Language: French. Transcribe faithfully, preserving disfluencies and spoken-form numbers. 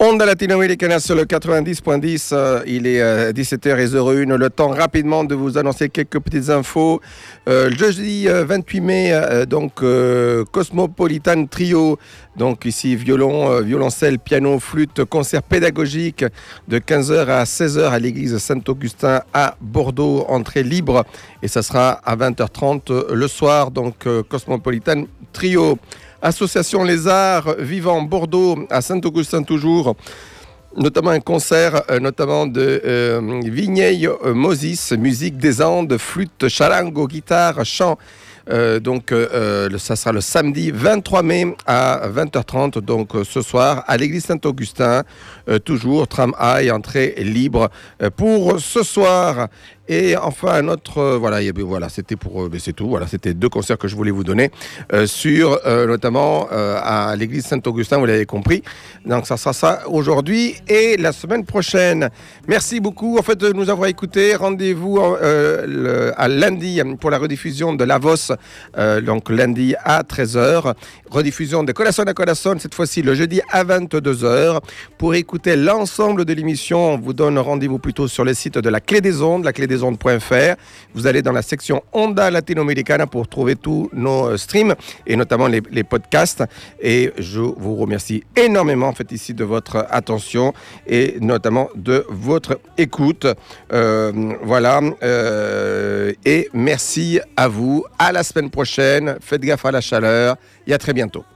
Onda Latinoamericana sur le quatre-vingt-dix point dix, euh, il est euh, dix-sept heures zéro un, le temps rapidement de vous annoncer quelques petites infos. Euh, le jeudi euh, vingt-huit mai, euh, donc euh, Cosmopolitan Trio, donc ici violon, euh, violoncelle, piano, flûte, concert pédagogique de quinze heures à seize heures à l'église Saint-Augustin à Bordeaux, entrée libre, et ça sera à vingt heures trente le soir, donc euh, Cosmopolitan Trio. Association Les Arts Vivants Bordeaux à Saint-Augustin toujours, notamment un concert euh, notamment de euh, Vigney euh, Moses, musique des Andes, flûte, charango, guitare, chant. Euh, donc euh, le, ça sera le samedi vingt-trois mai à vingt heures trente, donc euh, ce soir à l'église Saint-Augustin, euh, toujours tram A et entrée libre euh, pour ce soir. Et enfin un autre, euh, voilà, et, voilà, c'était pour, euh, c'est tout. Voilà, c'était deux concerts que je voulais vous donner euh, sur, euh, notamment euh, à l'église Saint-Augustin, vous l'avez compris. Donc ça sera ça aujourd'hui et la semaine prochaine. Merci beaucoup en fait de nous avoir écoutés. Rendez-vous euh, le, à lundi pour la rediffusion de La Voz, euh, donc lundi à treize heures. Rediffusion de Corazon à Corazon, cette fois-ci le jeudi à vingt-deux heures. Pour écouter l'ensemble de l'émission, on vous donne rendez-vous plutôt sur le site de la Clé des Ondes, la clé des ondes point f r. Vous allez dans la section Onda Latinoamericana pour trouver tous nos streams et notamment les, les podcasts. Et je vous remercie énormément en fait ici de votre attention et notamment de votre écoute. Euh, voilà. Euh, et merci à vous. À la semaine prochaine. Faites gaffe à la chaleur et à très bientôt.